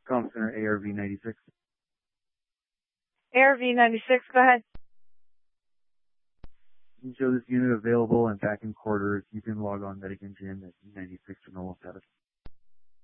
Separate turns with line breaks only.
Comm Center ARV 96.
ARV 96, go ahead.
You can show this unit available and back in quarters. You can log on Medican Gym at 96 for normal status.